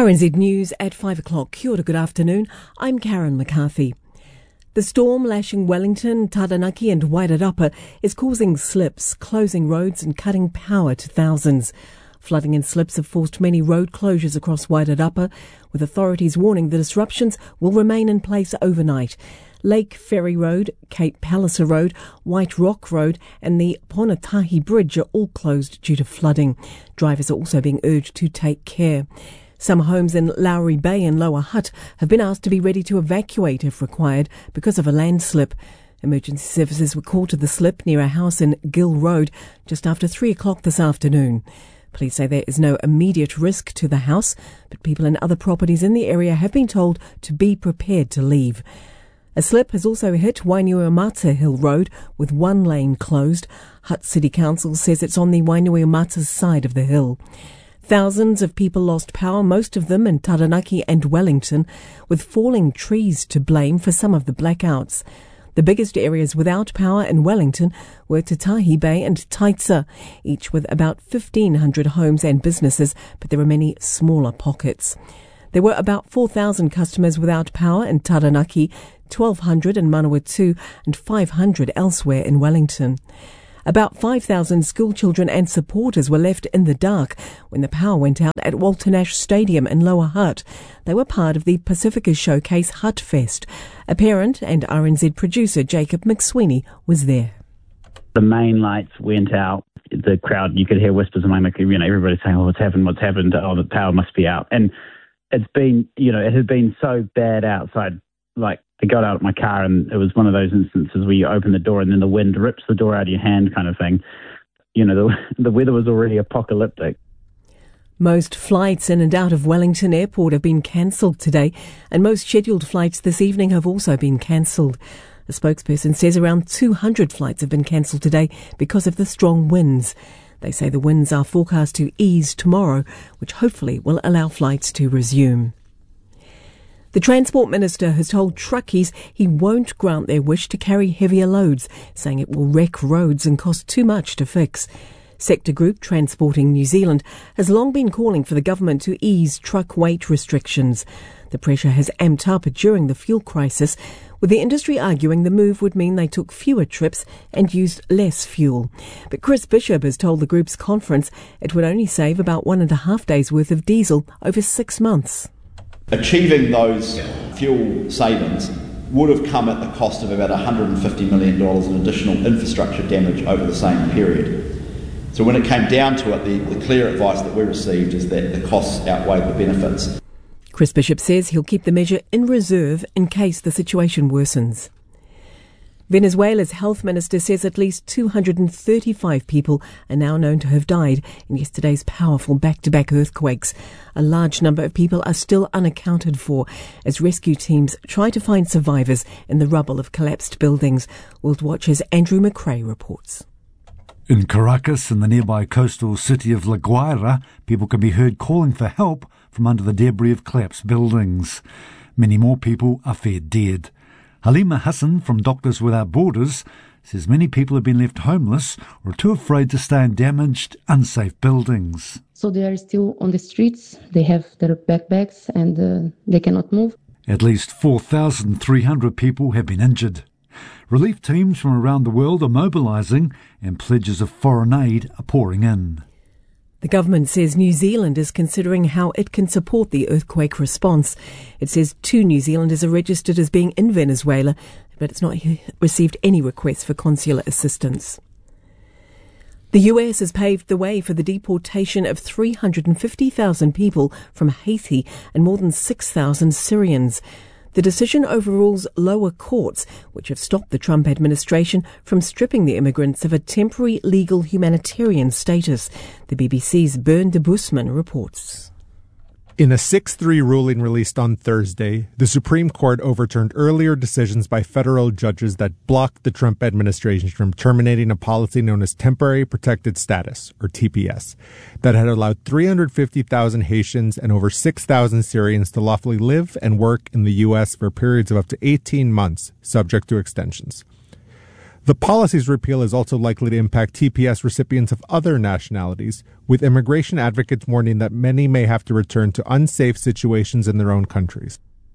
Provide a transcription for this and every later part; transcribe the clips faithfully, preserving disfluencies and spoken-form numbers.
R N Z News at five o'clock. Kia ora, good afternoon. I'm Karen McCarthy. The storm lashing Wellington, Taranaki and Wairarapa is causing slips, closing roads and cutting power to thousands. Flooding and slips have forced many road closures across Wairarapa, with authorities warning the disruptions will remain in place overnight. Lake Ferry Road, Cape Palliser Road, White Rock Road and the Ponatahi Bridge are all closed due to flooding. Drivers are also being urged to take care. Some homes in Lowry Bay and Lower Hutt have been asked to be ready to evacuate if required because of a landslip. Emergency services were called to the slip near a house in Gill Road just after three o'clock this afternoon. Police say there is no immediate risk to the house, but people in other properties in the area have been told to be prepared to leave. A slip has also hit Wainuiomata Hill Road with one lane closed. Hutt City Council says it's on the Wainuiomata side of the hill. Thousands of people lost power, most of them in Taranaki and Wellington, with falling trees to blame for some of the blackouts. The biggest areas without power in Wellington were Tatahi Bay and Taitsa, each with about fifteen hundred homes and businesses, but there are many smaller pockets. There were about four thousand customers without power in Taranaki, twelve hundred in Manawatu and five hundred elsewhere in Wellington. About five thousand schoolchildren and supporters were left in the dark when the power went out at Walter Nash Stadium in Lower Hutt. They were part of the Pacifica Showcase Hutt Fest. A parent and R N Z producer Jacob McSweeney was there. The main lights went out. The crowd, you could hear whispers among the, you know, everybody saying, oh, what's happened, what's happened? Oh, the power must be out. And it's been, you know, it had been so bad outside, like, I got out of my car and it was one of those instances where you open the door and then the wind rips the door out of your hand kind of thing. You know, the, the weather was already apocalyptic. Most flights in and out of Wellington Airport have been cancelled today, and most scheduled flights this evening have also been cancelled. A spokesperson says around two hundred flights have been cancelled today because of the strong winds. They say the winds are forecast to ease tomorrow, which hopefully will allow flights to resume. The Transport Minister has told truckies he won't grant their wish to carry heavier loads, saying it will wreck roads and cost too much to fix. Sector group Transporting New Zealand has long been calling for the government to ease truck weight restrictions. The pressure has amped up during the fuel crisis, with the industry arguing the move would mean they took fewer trips and used less fuel. But Chris Bishop has told the group's conference it would only save about one and a half days' worth of diesel over six months. Achieving those fuel savings would have come at the cost of about one hundred fifty million dollars in additional infrastructure damage over the same period. So when it came down to it, the, the clear advice that we received is that the costs outweighed the benefits. Chris Bishop says he'll keep the measure in reserve in case the situation worsens. Venezuela's health minister says at least two hundred thirty-five people are now known to have died in yesterday's powerful back-to-back earthquakes. A large number of people are still unaccounted for as rescue teams try to find survivors in the rubble of collapsed buildings. World Watch's Andrew McRae reports. In Caracas, in the nearby coastal city of La Guaira, people can be heard calling for help from under the debris of collapsed buildings. Many more people are feared dead. Halima Hassan from Doctors Without Borders says many people have been left homeless or are too afraid to stay in damaged, unsafe buildings. So they are still on the streets, they have their backpacks and uh, they cannot move. At least four thousand three hundred people have been injured. Relief teams from around the world are mobilising and pledges of foreign aid are pouring in. The government says New Zealand is considering how it can support the earthquake response. It says two New Zealanders are registered as being in Venezuela, but it's not received any requests for consular assistance. The U S has paved the way for the deportation of three hundred fifty thousand people from Haiti and more than six thousand Syrians. The decision overrules lower courts, which have stopped the Trump administration from stripping the immigrants of a temporary legal humanitarian status. The B B C's Bern de Busman reports. In a six three ruling released on Thursday, the Supreme Court overturned earlier decisions by federal judges that blocked the Trump administration from terminating a policy known as Temporary Protected Status, or T P S, that had allowed three hundred fifty thousand Haitians and over six thousand Syrians to lawfully live and work in the U S for periods of up to eighteen months, subject to extensions. The policy's repeal is also likely to impact T P S recipients of other nationalities, with immigration advocates warning that many may have to return to unsafe situations in their own countries.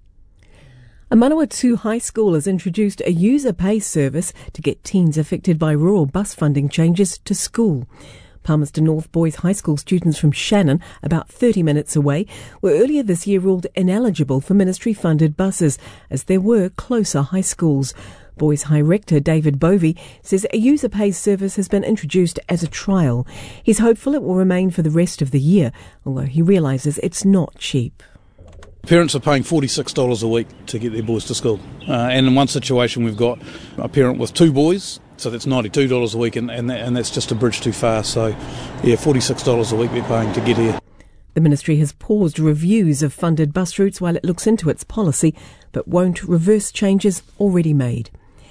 A Manawatu High School has introduced a user pay service to get teens affected by rural bus funding changes to school. Palmerston North Boys High School students from Shannon, about thirty minutes away, were earlier this year ruled ineligible for ministry-funded buses, as there were closer high schools. Boys High Rector David Bovey says a user pay service has been introduced as a trial. He's hopeful it will remain for the rest of the year, although he realises it's not cheap. Parents are paying forty-six dollars a week to get their boys to school. Uh, and in one situation we've got a parent with two boys, so that's ninety-two dollars a week, and, and, that, and that's just a bridge too far. So, yeah, forty-six dollars a week they're paying to get here. The ministry has paused reviews of funded bus routes while it looks into its policy, but won't reverse changes already made.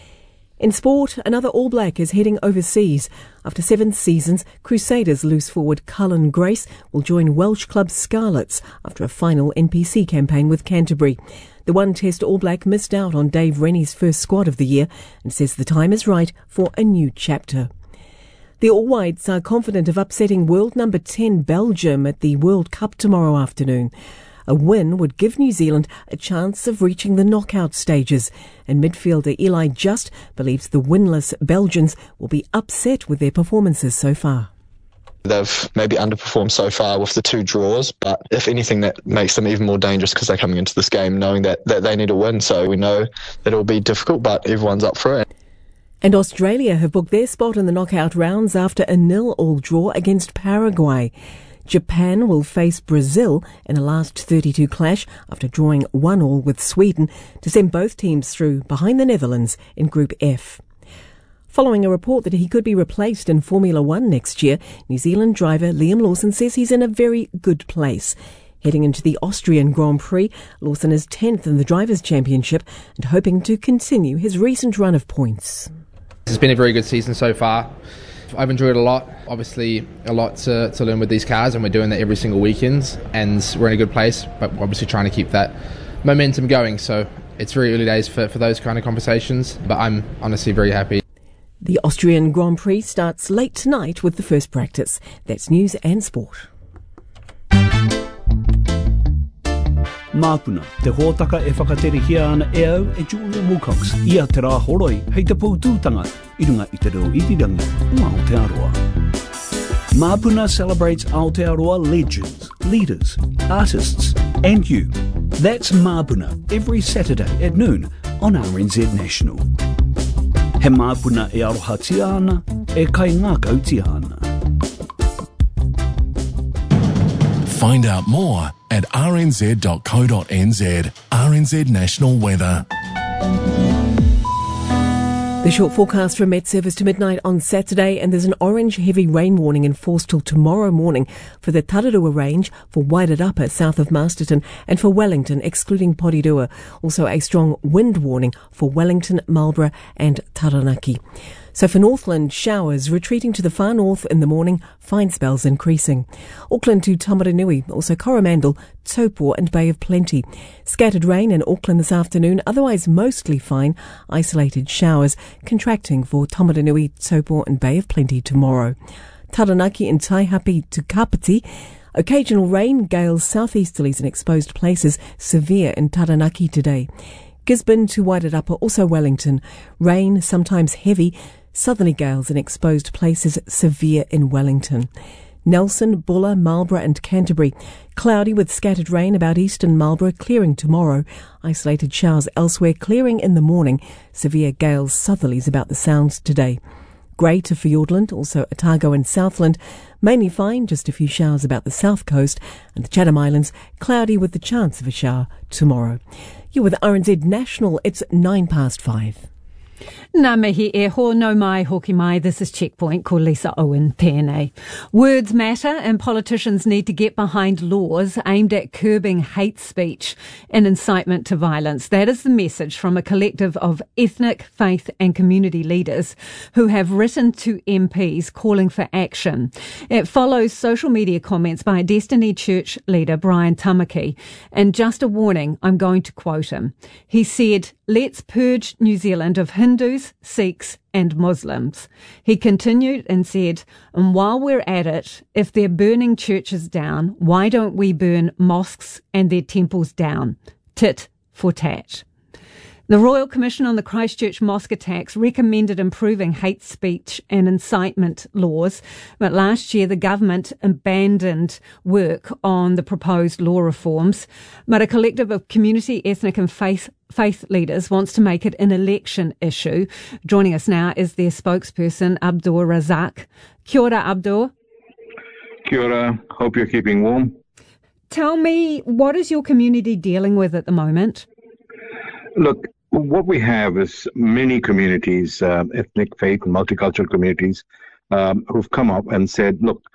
In sport, another All Black is heading overseas. After seven seasons, Crusaders loose forward Cullen Grace will join Welsh club Scarlets after a final N P C campaign with Canterbury. The one-test All Black missed out on Dave Rennie's first squad of the year and says the time is right for a new chapter. The All Whites are confident of upsetting world number ten Belgium at the World Cup tomorrow afternoon. A win would give New Zealand a chance of reaching the knockout stages, and midfielder Eli Just believes the winless Belgians will be upset with their performances so far. They've maybe underperformed so far with the two draws, but if anything, that makes them even more dangerous because they're coming into this game knowing that, that they need a win. So we know that it'll be difficult, but everyone's up for it. And Australia have booked their spot in the knockout rounds after a nil-all draw against Paraguay. Japan will face Brazil in a last thirty-two clash after drawing one all with Sweden to send both teams through behind the Netherlands in Group F. Following a report that he could be replaced in Formula One next year, New Zealand driver Liam Lawson says he's in a very good place. Heading into the Austrian Grand Prix, Lawson is tenth in the Drivers' Championship and hoping to continue his recent run of points. It's been a very good season so far. I've enjoyed it a lot. Obviously, a lot to, to learn with these cars, and we're doing that every single weekend, and we're in a good place, but we're obviously trying to keep that momentum going. So it's very early days for, for those kind of conversations, but I'm honestly very happy. The Austrian Grand Prix starts late tonight with the first practice. That's news and sport. Māpuna, te hōtaka e whakaterehia ana e au e Julia Wilcox, ia te rā horoi, hei te pūtūtanga, i runga i te reo irirangi o Aotearoa. Māpuna celebrates Aotearoa legends, leaders, artists, and you. That's Māpuna, every Saturday at noon on R N Z National. He Māpuna e aroha tia ana, e kai ngā kau tia ana. Find out more at r n z dot co dot n z. R N Z National Weather. The short forecast from Met Service to midnight on Saturday, and there's an orange heavy rain warning in force till tomorrow morning for the Tararua Range, for Wairarapa south of Masterton, and for Wellington, excluding Porirua. Also a strong wind warning for Wellington, Marlborough and Taranaki. So for Northland, showers retreating to the far north in the morning, fine spells increasing. Auckland to Tamaranui, also Coromandel, Taupo and Bay of Plenty. Scattered rain in Auckland this afternoon, otherwise mostly fine. Isolated showers contracting for Tamaranui, Taupo and Bay of Plenty tomorrow. Taranaki and Taihape to Kapiti. Occasional rain, gales, southeasterlies in exposed places, severe in Taranaki today. Gisborne to Wairarapa, also Wellington. Rain, sometimes heavy. Southerly gales in exposed places, severe in Wellington. Nelson, Buller, Marlborough and Canterbury. Cloudy with scattered rain about eastern Marlborough, clearing tomorrow. Isolated showers elsewhere, clearing in the morning. Severe gales, southerlies about the Sounds today. Grey to Fiordland, also Otago and Southland. Mainly fine, just a few showers about the south coast. And the Chatham Islands, cloudy with the chance of a shower tomorrow. You're with R N Z National. It's nine past five. Nā mihi e ho no mai hoki mai. This is Checkpoint, ko Lisa Owen pēnei. Words matter and politicians need to get behind laws aimed at curbing hate speech and incitement to violence. That is the message from a collective of ethnic, faith and community leaders who have written to M Ps calling for action. It follows social media comments by Destiny Church leader Brian Tamaki. And just a warning, I'm going to quote him. He said, let's purge New Zealand of Hindus, Sikhs and Muslims. He continued and said, and while we're at it, if they're burning churches down, why don't we burn mosques and their temples down? Tit for tat. The Royal Commission on the Christchurch mosque attacks recommended improving hate speech and incitement laws, but last year the government abandoned work on the proposed law reforms. But a collective of community, ethnic and faith, faith leaders wants to make it an election issue. Joining us now is their spokesperson, Abdur Razak. Kia ora, Abdur. Kia ora. Hope you're keeping warm. Tell me, what is your community dealing with at the moment? Look, what we have is many communities, uh, ethnic, faith, multicultural communities, um, who've come up and said, look,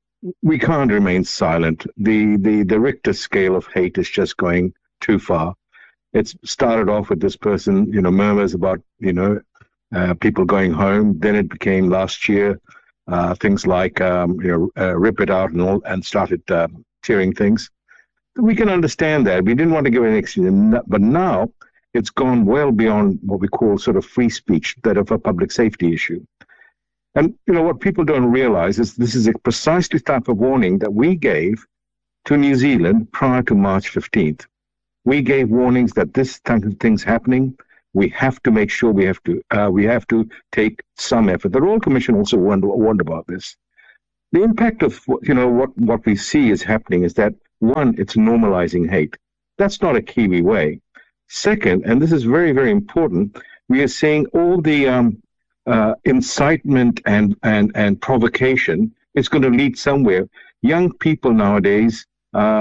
we can't remain silent. The, the, the Richter scale of hate is just going too far. It's started off with this person, you know, murmurs about, you know, uh, people going home. Then it became last year, uh, things like, um, you know, uh, rip it out and all, and started uh, tearing things. We can understand that. We didn't want to give an excuse, but now it's gone well beyond what we call sort of free speech, that of a public safety issue. And, you know, what people don't realize is this is a precisely type of warning that we gave to New Zealand prior to March fifteenth. We gave warnings that this type of thing's happening. We have to make sure we have to uh, we have to take some effort. The Royal Commission also warned, warned about this. The impact of, you know, what, what we see is happening is that, one, it's normalizing hate. That's not a Kiwi way. Second, and this is very, very important, we are seeing all the um, uh, incitement and, and, and provocation is going to lead somewhere. Young people nowadays, uh,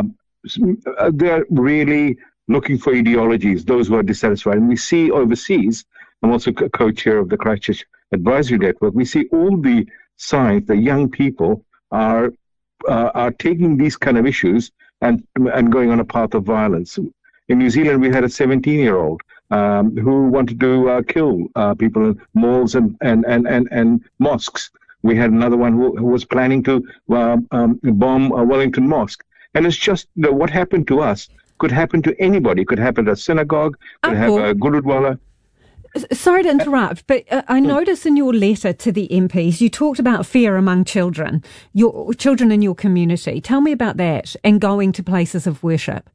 they're really looking for ideologies, those who are dissatisfied. And we see overseas, I'm also co-chair of the Christchurch Advisory Network, we see all the signs that young people are uh, are taking these kind of issues and and going on a path of violence. In New Zealand, we had a seventeen-year-old um, who wanted to uh, kill uh, people in malls and, and, and, and, and mosques. We had another one who, who was planning to uh, um, bomb uh, Wellington Mosque. And it's just, you know, what happened to us could happen to anybody. It could happen at a synagogue, could have a Gurudwala. Sorry to interrupt, but uh, I notice in your letter to the M Ps, you talked about fear among children, your children in your community. Tell me about that and going to places of worship.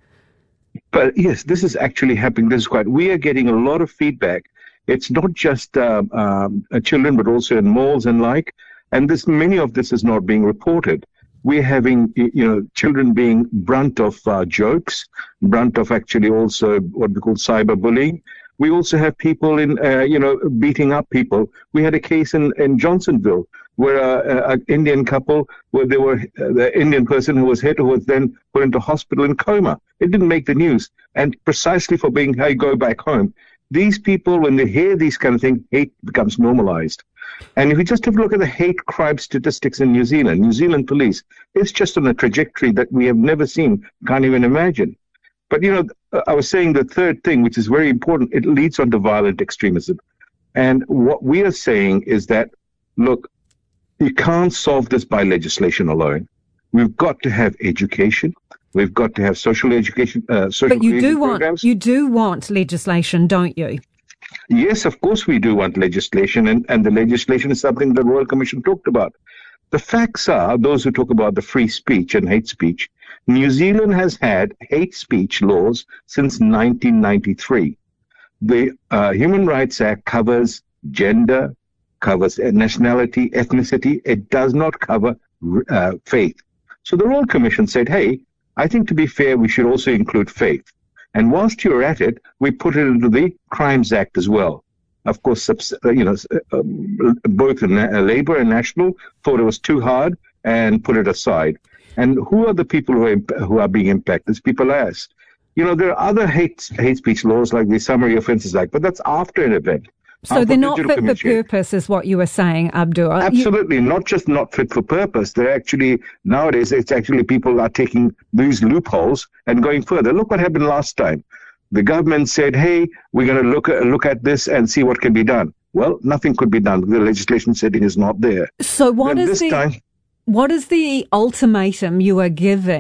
But yes, this is actually happening. This is quite. We are getting a lot of feedback. It's not just uh, um, children, but also in malls and like. And this, many of this is not being reported. We're having, you know, children being brunt of uh, jokes, brunt of actually also what we call cyberbullying. We also have people in, uh, you know, beating up people. We had a case in, in Johnsonville where an Indian couple, where they were uh, the Indian person who was hit, who was then put into hospital in coma. It didn't make the news. And precisely for being, hey, go back home. These people, when they hear these kind of things, hate becomes normalized. And if you just have a look at the hate crime statistics in New Zealand, New Zealand police, it's just on a trajectory that we have never seen, can't even imagine. But, you know, I was saying the third thing, which is very important, it leads on to violent extremism. And what we are saying is that, look, you can't solve this by legislation alone. We've got to have education. We've got to have social education. Uh, social but you do want programs. you do want legislation, don't you? Yes, of course we do want legislation, and, and the legislation is something the Royal Commission talked about. The facts are, those who talk about the free speech and hate speech, New Zealand has had hate speech laws since nineteen ninety-three. The uh, Human Rights Act covers gender, covers nationality, ethnicity. It does not cover uh, faith. So the Royal Commission said, hey, I think to be fair, we should also include faith. And whilst you're at it, we put it into the Crimes Act as well. Of course, you know, both Labour and National thought it was too hard and put it aside. And who are the people who are, who are being impacted? It's people as. You know, there are other hate hate speech laws like the Summary Offences Act, but that's after an event. So they're not fit for purpose, is what you were saying, Abdur. Absolutely, you... not just not fit for purpose. They're actually, nowadays, it's actually people are taking these loopholes and going further. Look what happened last time. The government said, hey, we're going to look at, look at this and see what can be done. Well, nothing could be done. The legislation setting is not there. So what then is this the... time, What is the ultimatum you are giving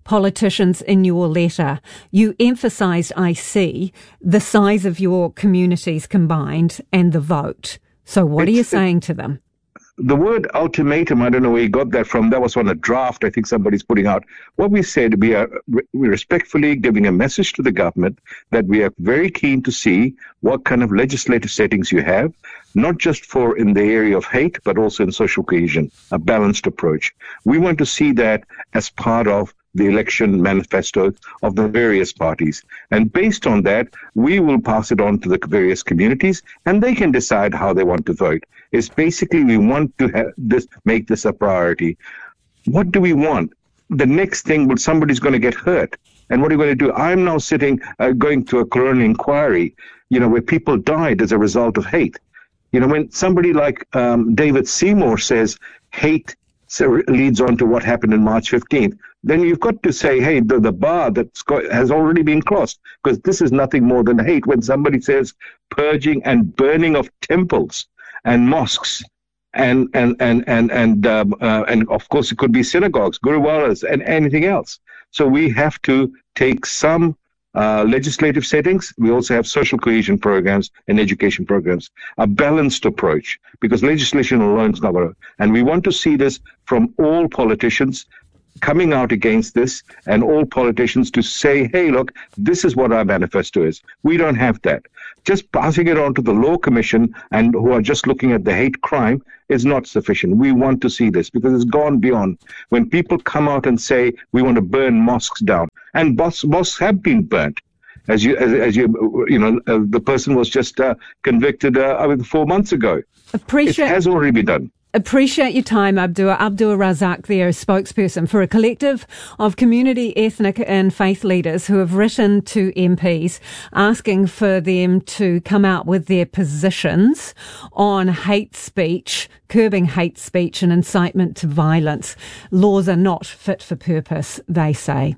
politicians in your letter. You emphasised, I see, the size of your communities combined and the vote. So what it's, are you saying to them? The word ultimatum, I don't know where you got that from. That was on a draft I think somebody's putting out. What we said, we are we're respectfully giving a message to the government that we are very keen to see what kind of legislative settings you have, not just for in the area of hate, but also in social cohesion, a balanced approach. We want to see that as part of the election manifesto of the various parties. And based on that, we will pass it on to the various communities and they can decide how they want to vote. It's basically we want to have this, make this a priority. What do we want? The next thing, well, somebody's going to get hurt. And what are you going to do? I'm now sitting, uh, going to a coroner inquiry, you know, where people died as a result of hate. You know, when somebody like um, David Seymour says hate leads on to what happened in March fifteenth, then you've got to say, hey, the, the bar that's got, has already been crossed, because this is nothing more than hate. When somebody says purging and burning of temples and mosques, and and and and and um, uh, and of course it could be synagogues, gurudwaras, and anything else. So we have to take some uh, legislative settings. We also have social cohesion programs and education programs, a balanced approach, because legislation alone is not going to. And we want to see this from all politicians coming out against this, and all politicians to say, hey, look, this is what our manifesto is. We don't have that. Just passing it on to the Law Commission and who are just looking at the hate crime is not sufficient. We want to see this because it's gone beyond. When people come out and say, we want to burn mosques down, and mosques, mosques have been burnt. As you, as, as you, you know, uh, the person was just uh, convicted uh, I mean, four months ago. Appreciate- it has already been done. Appreciate your time, Abdul. Abdul Razak there, spokesperson for a collective of community, ethnic and faith leaders who have written to M Ps asking for them to come out with their positions on hate speech, curbing hate speech and incitement to violence. Laws are not fit for purpose, they say.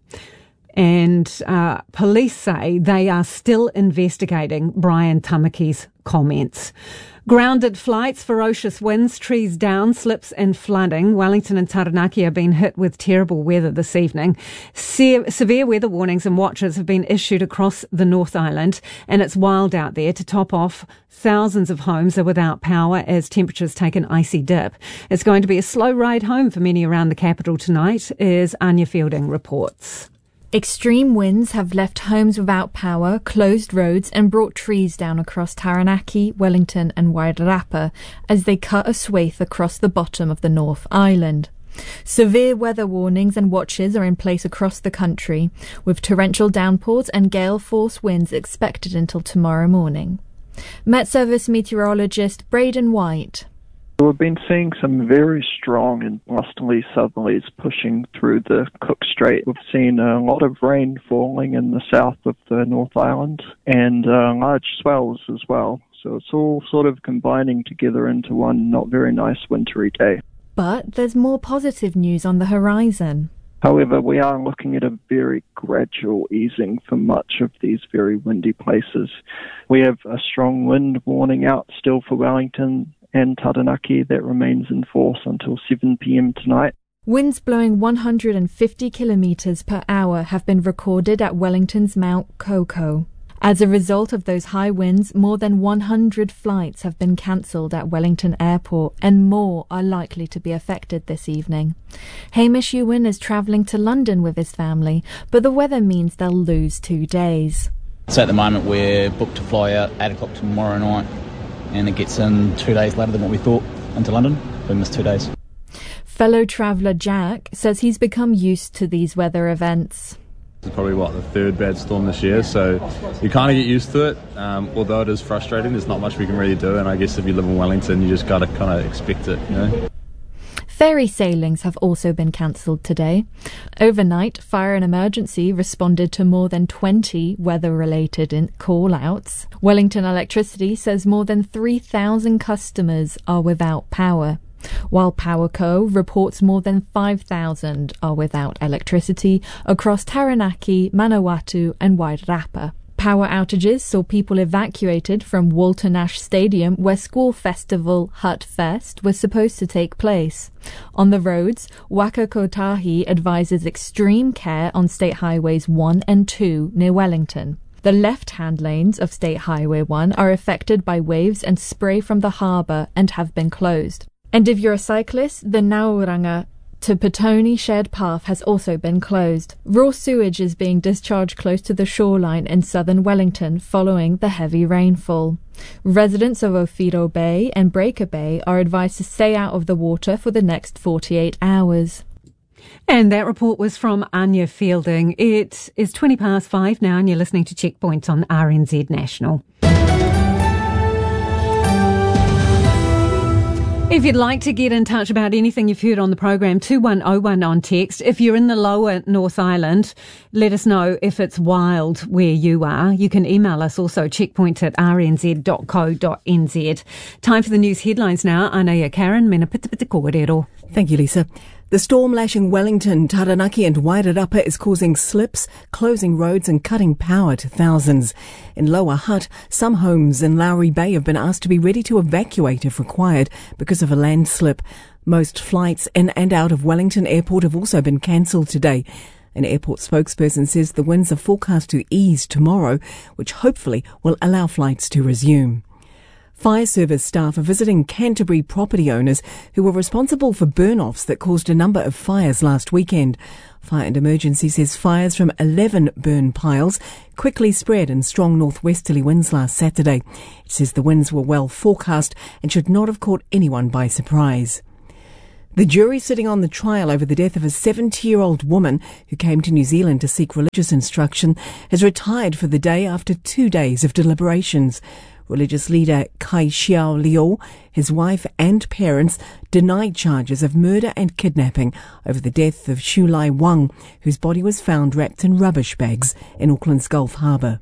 And uh, police say they are still investigating Brian Tamaki's comments. Grounded flights, ferocious winds, trees down, slips and flooding. Wellington and Taranaki have been hit with terrible weather this evening. Se- severe weather warnings and watches have been issued across the North Island, and it's wild out there. To top off, thousands of homes are without power as temperatures take an icy dip. It's going to be a slow ride home for many around the capital tonight, as Anya Fielding reports. Extreme winds have left homes without power, closed roads and brought trees down across Taranaki, Wellington and Wairarapa as they cut a swathe across the bottom of the North Island. Severe weather warnings and watches are in place across the country, with torrential downpours and gale force winds expected until tomorrow morning. Met Service meteorologist Braden White. We've been seeing some very strong and westerly southerlies pushing through the Cook Strait. We've seen a lot of rain falling in the south of the North Island and uh, large swells as well. So it's all sort of combining together into one not very nice wintry day. But there's more positive news on the horizon. However, we are looking at a very gradual easing for much of these very windy places. We have a strong wind warning out still for Wellington and Taranaki that remains in force until seven p.m. tonight. Winds blowing one hundred fifty kilometres per hour have been recorded at Wellington's Mount Coco. As a result of those high winds, more than one hundred flights have been cancelled at Wellington Airport and more are likely to be affected this evening. Hamish Ewan is travelling to London with his family, but the weather means they'll lose two days. So at the moment we're booked to fly out eight o'clock tomorrow night, and it gets in two days later than what we thought into London. We missed two days. Fellow traveller Jack says he's become used to these weather events. It's probably, what, the third bad storm this year, so you kind of get used to it. Um, although it is frustrating, there's not much we can really do, and I guess if you live in Wellington, you just got to kind of expect it, you know. Ferry sailings have also been cancelled today. Overnight, Fire and Emergency responded to more than twenty weather-related call-outs. Wellington Electricity says more than three thousand customers are without power, while Powerco reports more than five thousand are without electricity across Taranaki, Manawatu and Wairarapa. Power outages saw people evacuated from Walter Nash Stadium, where school festival Hut Fest was supposed to take place. On the roads, Waka Kotahi advises extreme care on State Highways one and two near Wellington. The left-hand lanes of State Highway one are affected by waves and spray from the harbour and have been closed. And if you're a cyclist, the Nauranga to Petone shared path has also been closed. Raw sewage is being discharged close to the shoreline in southern Wellington following the heavy rainfall. Residents of Ofido Bay and Breaker Bay are advised to stay out of the water for the next forty-eight hours. And that report was from Anya Fielding. It is twenty past five now and you're listening to Checkpoint on R N Z National. If you'd like to get in touch about anything you've heard on the program, two one oh one on text. If you're in the lower North Island, let us know if it's wild where you are. You can email us also, checkpoint at r n z dot co dot n z. Time for the news headlines now. Anaya Karen, mena pita pita kōrero. Thank you, Lisa. The storm lashing Wellington, Taranaki and Wairarapa is causing slips, closing roads and cutting power to thousands. In Lower Hutt, some homes in Lowry Bay have been asked to be ready to evacuate if required because of a landslip. Most flights in and out of Wellington Airport have also been cancelled today. An airport spokesperson says the winds are forecast to ease tomorrow, which hopefully will allow flights to resume. Fire service staff are visiting Canterbury property owners who were responsible for burn-offs that caused a number of fires last weekend. Fire and Emergency says fires from eleven burn piles quickly spread in strong northwesterly winds last Saturday. It says the winds were well forecast and should not have caught anyone by surprise. The jury sitting on the trial over the death of a seventy-year-old woman who came to New Zealand to seek religious instruction has retired for the day after two days of deliberations. Religious leader Kai Xiao Liu, his wife and parents denied charges of murder and kidnapping over the death of Shulai Wang, whose body was found wrapped in rubbish bags in Auckland's Gulf Harbour.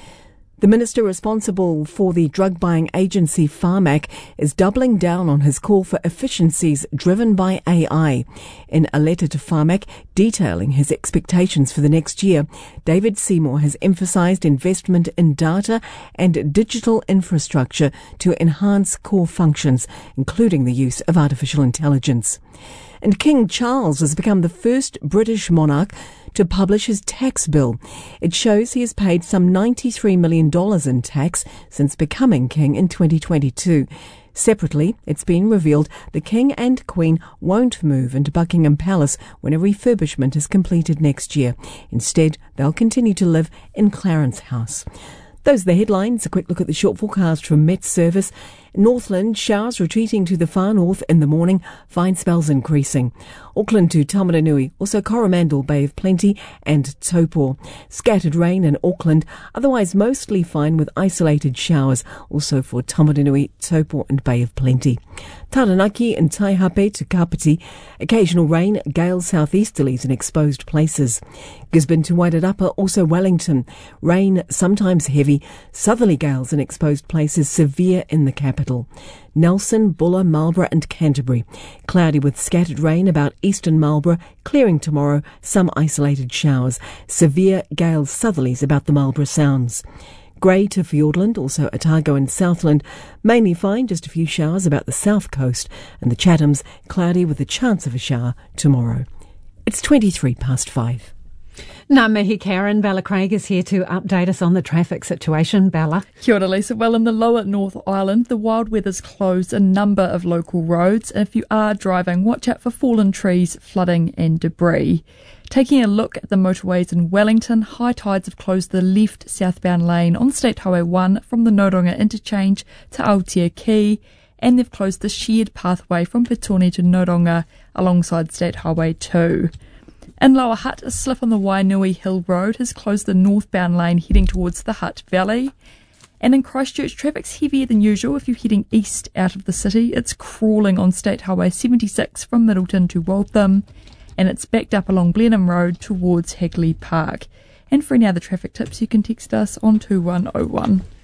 The minister responsible for the drug buying agency Pharmac is doubling down on his call for efficiencies driven by A I. In a letter to Pharmac detailing his expectations for the next year, David Seymour has emphasised investment in data and digital infrastructure to enhance core functions, including the use of artificial intelligence. And King Charles has become the first British monarch to publish his tax bill. It shows he has paid some ninety-three million dollars in tax since becoming king in twenty twenty-two. Separately, it's been revealed the King and Queen won't move into Buckingham Palace when a refurbishment is completed next year. Instead, they'll continue to live in Clarence House. Those are the headlines. A quick look at the short forecast from Met Service. Northland, showers retreating to the far north in the morning, fine spells increasing. Auckland to Tamaranui, also Coromandel, Bay of Plenty and Taupo. Scattered rain in Auckland, otherwise mostly fine with isolated showers, also for Tamaranui, Taupo and Bay of Plenty. Taranaki and Taihape to Kapiti, occasional rain, gales southeasterlies in exposed places. Gisborne to Wairarapa, also Wellington. Rain, sometimes heavy, southerly gales in exposed places, severe in the capital. Nelson, Buller, Marlborough and Canterbury. Cloudy with scattered rain about eastern Marlborough, clearing tomorrow, some isolated showers. Severe gales southerlies about the Marlborough Sounds. Grey to Fiordland, also Otago and Southland. Mainly fine, just a few showers about the south coast. And the Chathams, cloudy with a chance of a shower tomorrow. It's twenty-three past five. Ngā mihi Karen, Bella Craig is here to update us on the traffic situation. Bella. Kia ora, Lisa. Well, in the lower North Island, the wild weather's closed a number of local roads, and if you are driving, watch out for fallen trees, flooding and debris. Taking a look at the motorways in Wellington, high tides have closed the left southbound lane on State Highway one from the Nodonga interchange to Aotea Quay, and they've closed the shared pathway from Petone to Nodonga alongside State Highway two. In Lower Hutt, a slip on the Wainui Hill Road has closed the northbound lane heading towards the Hutt Valley. And in Christchurch, traffic's heavier than usual if you're heading east out of the city. It's crawling on State Highway seventy-six from Middleton to Waltham, and it's backed up along Blenheim Road towards Hagley Park. And for any other traffic tips, you can text us on two one oh one.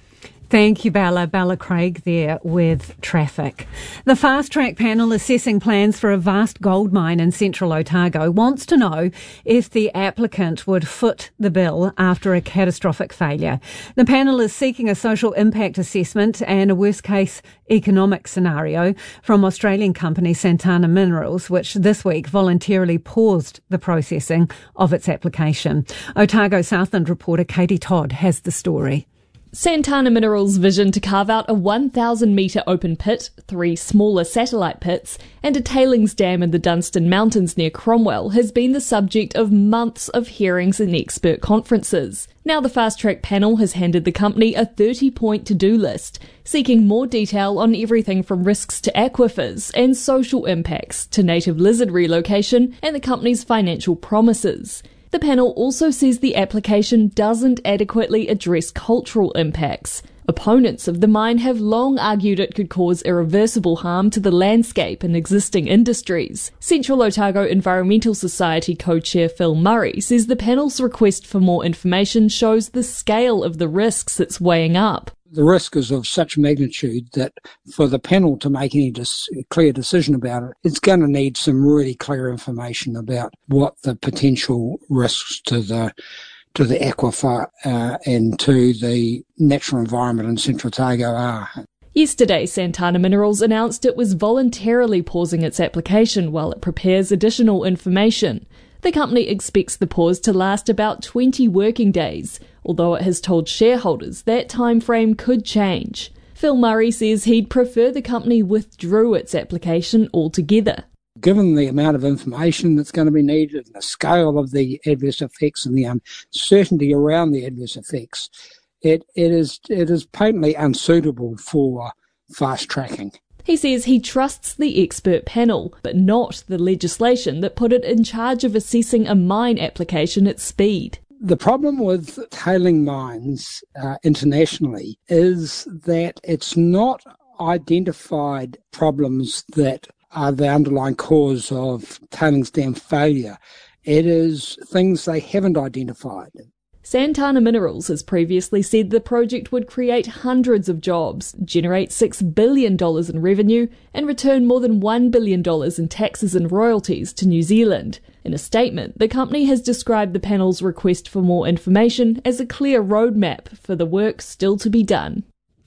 Thank you, Bella. Bella Craig there with traffic. The Fast Track panel assessing plans for a vast gold mine in central Otago wants to know if the applicant would foot the bill after a catastrophic failure. The panel is seeking a social impact assessment and a worst-case economic scenario from Australian company Santana Minerals, which this week voluntarily paused the processing of its application. Otago Southland reporter Katie Todd has the story. Santana Minerals' vision to carve out a one thousand metre open pit, three smaller satellite pits, and a tailings dam in the Dunstan Mountains near Cromwell has been the subject of months of hearings and expert conferences. Now the Fast Track panel has handed the company a thirty-point to-do list, seeking more detail on everything from risks to aquifers and social impacts to native lizard relocation and the company's financial promises. The panel also says the application doesn't adequately address cultural impacts. Opponents of the mine have long argued it could cause irreversible harm to the landscape and existing industries. Central Otago Environmental Society co-chair Phil Murray says the panel's request for more information shows the scale of the risks it's weighing up. The risk is of such magnitude that for the panel to make any dis- clear decision about it, it's going to need some really clear information about what the potential risks to the to the aquifer uh, and to the natural environment in Central Otago are. Yesterday, Santana Minerals announced it was voluntarily pausing its application while it prepares additional information. The company expects the pause to last about twenty working days, although it has told shareholders that time frame could change. Phil Murray says he'd prefer the company withdrew its application altogether. Given the amount of information that's going to be needed and the scale of the adverse effects and the uncertainty around the adverse effects, it, it is it is patently unsuitable for fast tracking. He says he trusts the expert panel, but not the legislation that put it in charge of assessing a mine application at speed. The problem with tailing mines uh, internationally is that it's not identified problems that are the underlying cause of tailings dam failure. It is things they haven't identified. Santana Minerals has previously said the project would create hundreds of jobs, generate six billion dollars in revenue, and return more than one billion dollars in taxes and royalties to New Zealand. In a statement, the company has described the panel's request for more information as a clear roadmap for the work still to be done.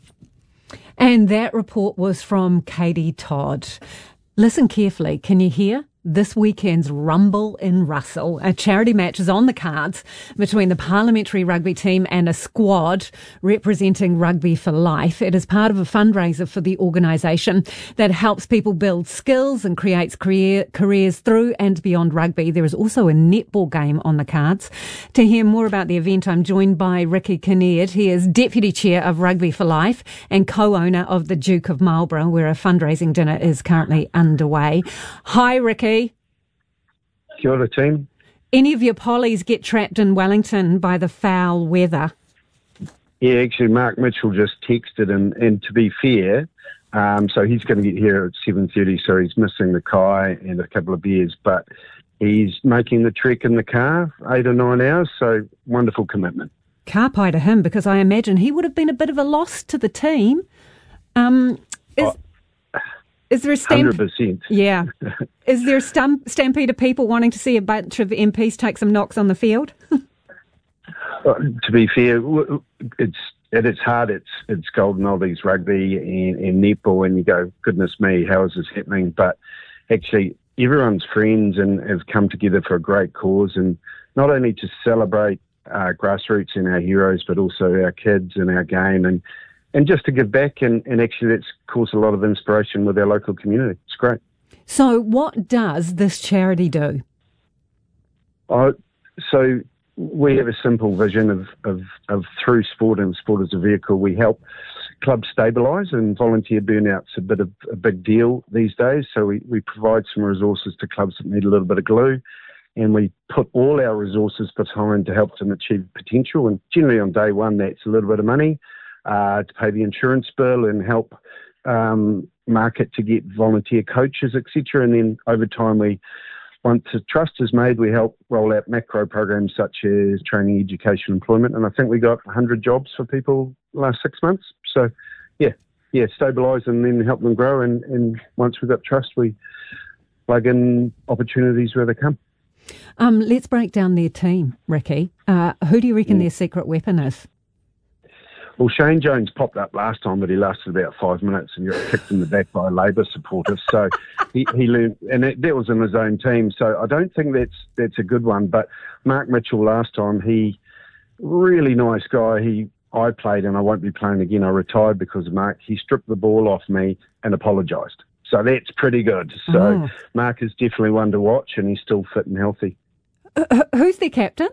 And that report was from Katie Todd. Listen carefully. Can you hear? This weekend's Rumble in Russell. A charity match is on the cards between the parliamentary rugby team and a squad representing Rugby for Life. It is part of a fundraiser for the organisation that helps people build skills and creates career, careers through and beyond rugby. There is also a netball game on the cards. To hear more about the event, I'm joined by Ricky Kinnaird. He is Deputy Chair of Rugby for Life and co-owner of the Duke of Marlborough, where a fundraising dinner is currently underway. Hi, Ricky. Kia ora, team. Any of your pollies get trapped in Wellington by the foul weather? Yeah, actually, Mark Mitchell just texted, and, and to be fair, um, so he's going to get here at seven thirty, so he's missing the kai and a couple of beers, but he's making the trek in the car, eight or nine hours, so wonderful commitment. Carpi to him, because I imagine he would have been a bit of a loss to the team. Um, is... Oh. Is there a stamp- one hundred percent. Yeah. Is there a stump- stampede of people wanting to see a bunch of M Ps take some knocks on the field? Well, to be fair, it's at its heart, it's it's Golden Oldies rugby and, and netball, and you go, goodness me, how is this happening? But actually, everyone's friends and have come together for a great cause, and not only to celebrate uh, grassroots and our heroes, but also our kids and our game, and And just to give back, and, and actually that's caused a lot of inspiration with our local community. It's great. So what does this charity do? Oh, so we have a simple vision of, of, of through sport and sport as a vehicle, we help clubs stabilise, and volunteer burnout's a bit of a big deal these days. So we, we provide some resources to clubs that need a little bit of glue, and we put all our resources behind to help them achieve potential. And generally on day one, that's a little bit of money Uh, to pay the insurance bill and help um, market to get volunteer coaches, et cetera. And then over time, we, once the trust is made, we help roll out macro programs such as training, education, employment. And I think we got one hundred jobs for people last six months. So, yeah, yeah, stabilise and then help them grow. And, and once we've got trust, we plug in opportunities where they come. Um, let's break down their team, Ricky. Uh, who do you reckon yeah. their secret weapon is? Well, Shane Jones popped up last time, but he lasted about five minutes and got kicked in the back by Labor supporters. So he, he learned, and that, that was in his own team. So I don't think that's that's a good one. But Mark Mitchell last time, he really nice guy. He I played and I won't be playing again. I retired because of Mark. He stripped the ball off me and apologised. So that's pretty good. So oh. Mark is definitely one to watch, and he's still fit and healthy. Uh, who's their captain?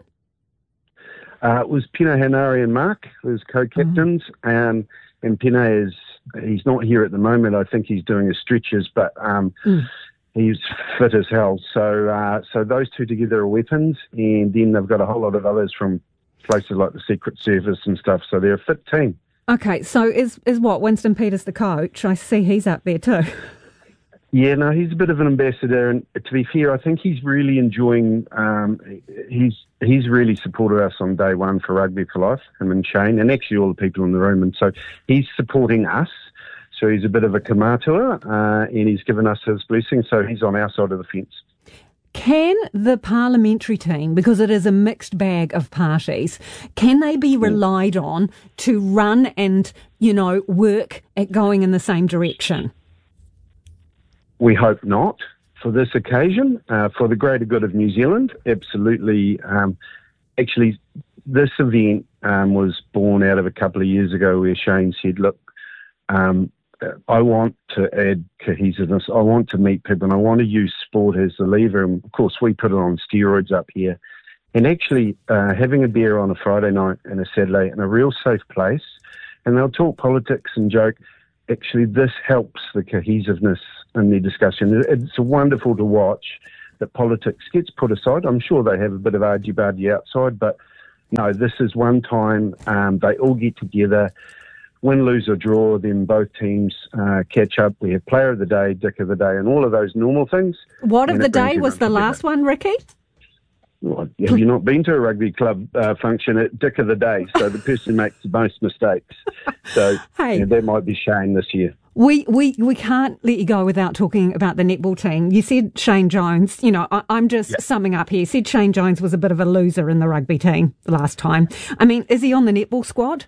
Uh, it was Pino Hanari and Mark as co-captains, mm. and and Pino is he's not here at the moment. I think he's doing his stretches, but um, mm. he's fit as hell. So uh, so those two together are weapons, and then they've got a whole lot of others from places like the Secret Service and stuff. So they're a fit team. Okay, so is is what Winston Peters the coach? I see he's up there too. Yeah, no, he's a bit of an ambassador, and to be fair, I think he's really enjoying. Um, he's he's really supported us on day one for Rugby for Life, him and Shane, and actually all the people in the room, and so he's supporting us. So he's a bit of a kamatua, uh, and he's given us his blessing. So he's on our side of the fence. Can the parliamentary team, because it is a mixed bag of parties, can they be relied on to run and, you know, work at going in the same direction? We hope not for this occasion. Uh, for the greater good of New Zealand, absolutely. Um, actually, this event um, was born out of a couple of years ago where Shane said, look, um, I want to add cohesiveness. I want to meet people, and I want to use sport as the lever. And, of course, we put it on steroids up here. And actually, uh, having a beer on a Friday night and a Saturday in a real safe place, and they'll talk politics and joke, actually this helps the cohesiveness in the discussion. It's wonderful to watch that politics gets put aside. I'm sure they have a bit of argy-bargy outside, but no, this is one time um, they all get together, win, lose or draw, then both teams uh, catch up. We have player of the day, dick of the day, and all of those normal things. What of the day was the last one, Ricky? Well, have you not been to a rugby club uh, function at Dick of the Day? So the person who makes the most mistakes. So hey, yeah, that might be Shane this year. We, we we can't let you go without talking about the netball team. You said Shane Jones. You know, I, I'm just yep. summing up here. You said Shane Jones was a bit of a loser in the rugby team last time. I mean, is he on the netball squad?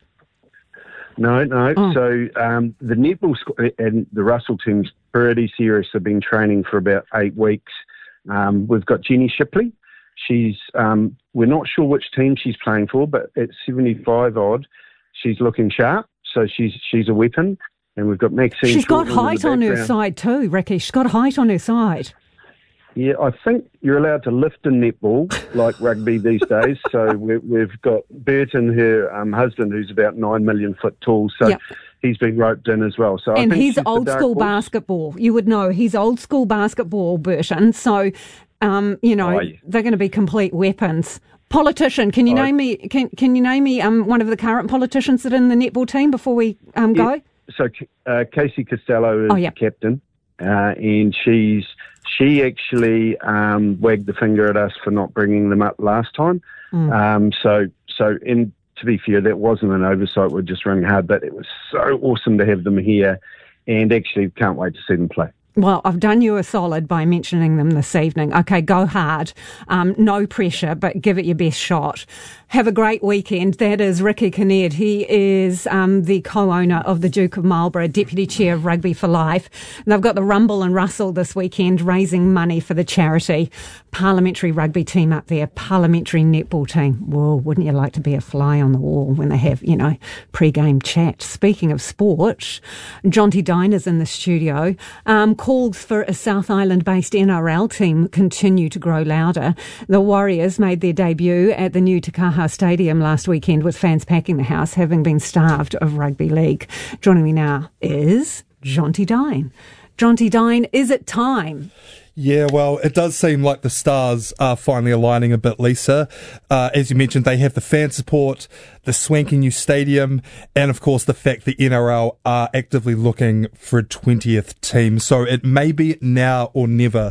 No, no. Oh. So um, the netball squad and the Russell team's pretty serious. They've been training for about eight weeks. Um, we've got Jenny Shipley. She's, um, we're not sure which team she's playing for, but at seventy-five odd, she's looking sharp. So she's she's a weapon. And we've got Maxine. She's got Shortland height on her side too, Ricky. She's got height on her side. Yeah, I think you're allowed to lift in netball like rugby these days. So we've, we've got Burton, her um, husband, who's about nine million foot tall. So yep. he's been roped in as well. So and I think he's she's old school horse. basketball. You would know he's old school basketball, Burton. So. Um, you know, oh, yeah. they're going to be complete weapons. Politician, can you oh, name me? Can Can you name me um, one of the current politicians that are in the netball team before we um, go? Yeah. So uh, Casey Costello is oh, yeah. captain, uh, and she's she actually um, wagged the finger at us for not bringing them up last time. Mm. Um, so so in to be fair, that wasn't an oversight. We're just running hard, but it was so awesome to have them here, and actually can't wait to see them play. Well, I've done you a solid by mentioning them this evening. Okay, go hard. Um, no pressure, but give it your best shot. Have a great weekend. That is Ricky Kinnaird. He is um, the co-owner of the Duke of Marlborough, Deputy Chair of Rugby for Life. And they've got the Rumble and Russell this weekend, raising money for the charity. Parliamentary rugby team up there, parliamentary netball team. Whoa, wouldn't you like to be a fly on the wall when they have, you know, pre-game chat? Speaking of sport, Jonty Dine is in the studio. Um, calls for a South Island-based N R L team continue to grow louder. The Warriors made their debut at the new Takaha Stadium last weekend with fans packing the house, having been starved of rugby league. Joining me now is Jonty Dine. Jonty Dine, is it time? Yeah, well, it does seem like the stars are finally aligning a bit, Lisa. Uh, as you mentioned, they have the fan support, the swanky new stadium, and of course the fact the N R L are actively looking for a twentieth team. So it may be now or never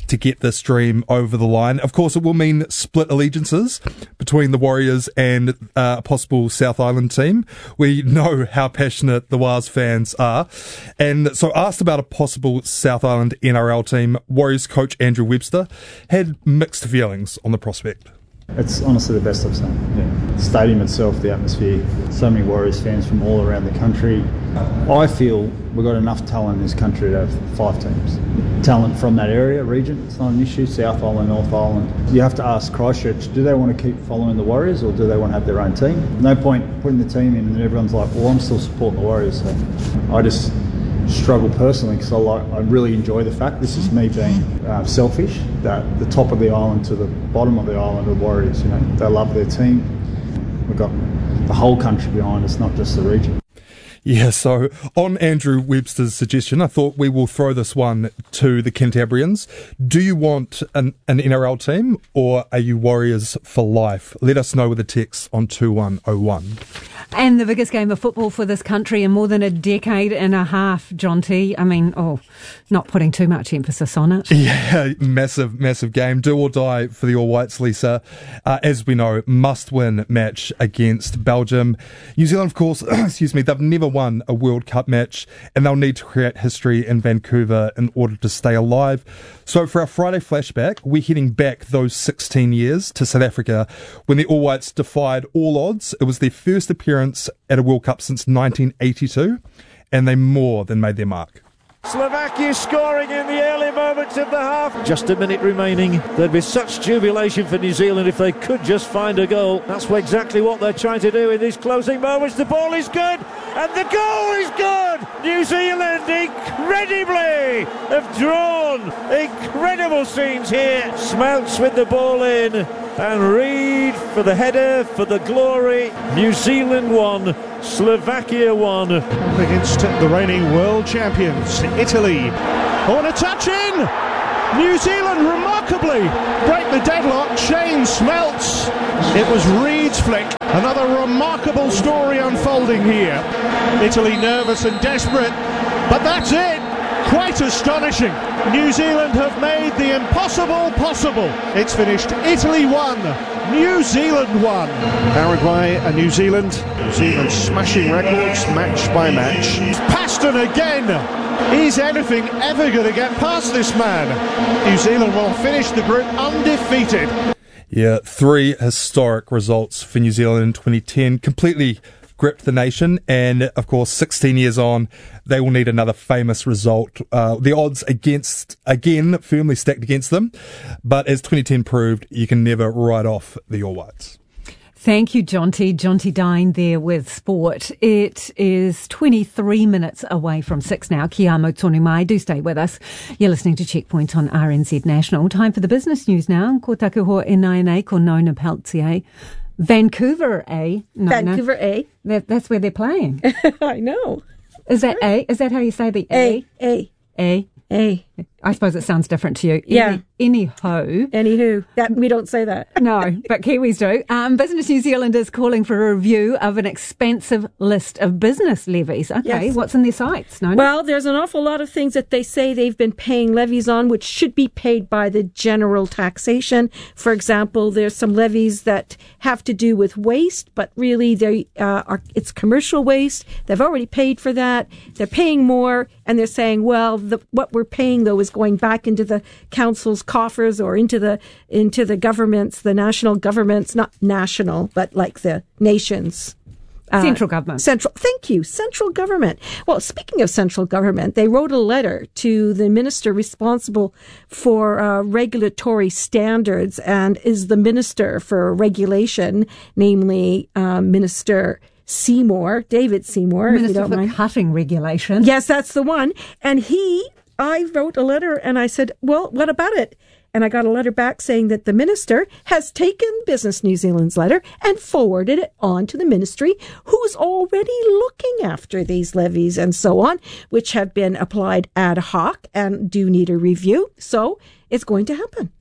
to get this dream over the line. Of course, it will mean split allegiances between the Warriors and uh, a possible South Island team. We know how passionate the Wars fans are. And so asked about a possible South Island N R L team, Warriors coach Andrew Webster had mixed feelings on the prospect. It's honestly the best I've seen. Yeah. The stadium itself, the atmosphere, so many Warriors fans from all around the country. I feel we've got enough talent in this country to have five teams. Talent from that area, region, it's not an issue. South Island, North Island. You have to ask Christchurch, do they want to keep following the Warriors or do they want to have their own team? No point putting the team in and everyone's like, well, I'm still supporting the Warriors. So I just struggle personally because I like I really enjoy the fact, this is me being uh, selfish, that the top of the island to the bottom of the island are the Warriors. You know, they love their team. We've got the whole country behind us, not just the region. Yeah, so on Andrew Webster's suggestion, I thought we will throw this one to the Cantabrians. Do you want an, an N R L team or are you Warriors for life? Let us know with a text on two one oh one. And the biggest game of football for this country in more than a decade and a half, John T. I mean, oh, not putting too much emphasis on it. Yeah, massive, massive game. Do or die for the All Whites, Lisa. Uh, as we know, must-win match against Belgium. New Zealand, of course, excuse me, they've never won a World Cup match and they'll need to create history in Vancouver in order to stay alive. So for our Friday flashback, we're heading back those sixteen years to South Africa when the All Whites defied all odds. It was their first appearance at a World Cup since nineteen eighty-two and they more than made their mark. Slovakia scoring in the early moments of the half. Just a minute remaining. There'd be such jubilation for New Zealand if they could just find a goal. That's exactly what they're trying to do in these closing moments. The ball is good and the goal is good. New Zealand incredibly have drawn incredible scenes here. Smelts with the ball in and Reid for the header, for the glory. New Zealand won, Slovakia won. Up against the reigning world champions, Italy. Oh, and a touch in! New Zealand remarkably break the deadlock. Shane Smelts. It was Reid's flick. Another remarkable story unfolding here. Italy nervous and desperate, but that's it. Quite astonishing. New Zealand have made the impossible possible. It's finished Italy one, New Zealand one. Paraguay and New Zealand. New Zealand smashing records match by match. Paston again. Is anything ever going to get past this man? New Zealand will finish the group undefeated. Yeah, three historic results for New Zealand in twenty ten. Completely gripped the nation, and of course sixteen years on they will need another famous result. Uh, the odds against again firmly stacked against them, but as twenty ten proved, you can never write off the All Whites. Thank you, Jonty. Jonty Dine there with sport. It is twenty-three minutes away from six now. Kia amo tonu mai. Do stay with us. You're listening to Checkpoint on R N Z National. Time for the business news now. Ko taku hoa e nai nei, ko Nona Peltier. Vancouver, eh? No, Vancouver, no. eh? That, that's where they're playing. I know. Is that A? Is that how you say the A? A. A. A. I suppose it sounds different to you. Yeah. Any, anyho. Anywho. That, we don't say that. No, but Kiwis do. Um, Business New Zealand is calling for a review of an expansive list of business levies. Okay, Yes. What's in their sights? No, Well, there's an awful lot of things that they say they've been paying levies on, which should be paid by the general taxation. For example, there's some levies that have to do with waste, but really they uh, are it's commercial waste. They've already paid for that. They're paying more, and they're saying, well, the, what we're paying though is going back into the council's coffers or into the into the governments, the national governments, not national, but like the nations. Uh, Central government. Central. Thank you. Central government. Well, speaking of central government, they wrote a letter to the minister responsible for uh, regulatory standards and is the minister for regulation, namely uh, Minister Seymour, David Seymour. Minister if you don't for mind. Cutting Regulation. Yes, that's the one. And he, I wrote a letter and I said, well, what about it? And I got a letter back saying that the minister has taken Business New Zealand's letter and forwarded it on to the ministry, who's already looking after these levies and so on, which have been applied ad hoc and do need a review. So it's going to happen.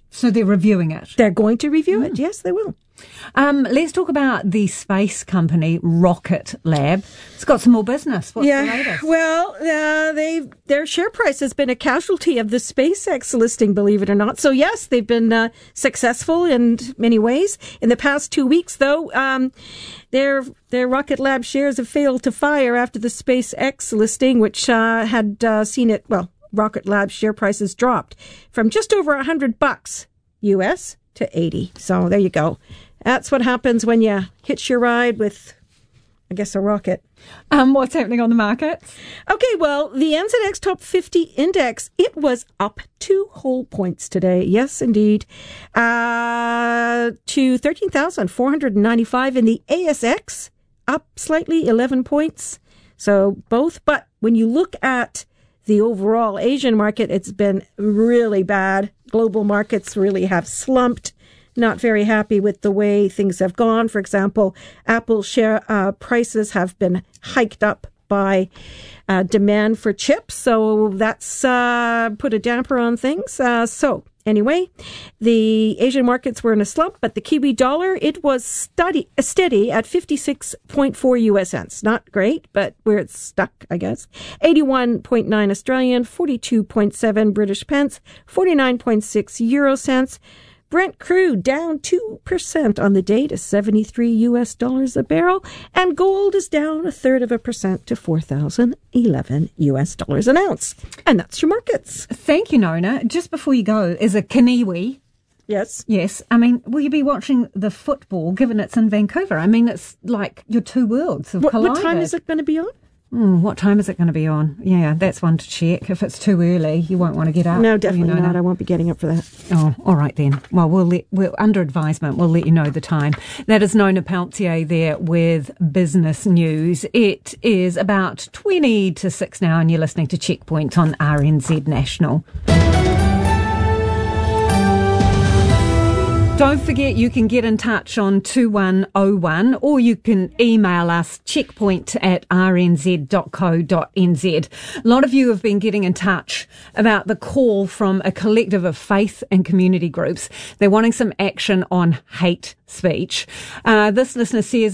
So they're reviewing it? They're going to review mm. it. Yes, they will. Um, let's talk about the space company Rocket Lab. It's got some more business. What's yeah, the latest? Well, uh, they their share price has been a casualty of the SpaceX listing, believe it or not. So yes, they've been uh, successful in many ways. In the past two weeks, though, um, their their Rocket Lab shares have failed to fire after the SpaceX listing, which uh, had uh, seen it. Well, Rocket Lab share prices dropped from just over a hundred bucks U S to eighty. So there you go. That's what happens when you hitch your ride with, I guess, a rocket. Um, what's happening on the markets? Okay, well, the N Z X Top fifty Index, it was up two whole points today. Yes, indeed. Uh, to thirteen thousand four hundred ninety-five. And the A S X, up slightly, eleven points. So both. But when you look at the overall Asian market, it's been really bad. Global markets really have slumped. Not very happy with the way things have gone. For example, Apple share uh, prices have been hiked up by uh, demand for chips. So that's uh, put a damper on things. Uh, so anyway, the Asian markets were in a slump, but the Kiwi dollar, it was steady, steady at fifty-six point four U S cents. Not great, but where it's stuck, I guess. eighty-one point nine Australian, forty-two point seven British pence, forty-nine point six Euro cents. Brent crude down two percent on the day to seventy-three U S dollars a barrel, and gold is down a third of a percent to four thousand eleven U S dollars an ounce. And that's your markets. Thank you, Nona. Just before you go, is a Kaniwi. Yes. Yes. I mean, will you be watching the football given it's in Vancouver? I mean, it's like your two worlds have what, collided. What time is it going to be on? Mm, what time is it going to be on? Yeah, that's one to check. If it's too early, you won't want to get up. No, definitely you know not. that? I won't be getting up for that. Oh, all right then. Well, we'll let, we're under advisement. We'll let you know the time. That is Nona Peltier there with Business News. It is about twenty to six now, and you're listening to Checkpoint on R N Z National. Don't forget you can get in touch on two one oh one, or you can email us checkpoint at r n z dot co dot n z. A lot of you have been getting in touch about the call from a collective of faith and community groups. They're wanting some action on hate speech. Uh, this listener says,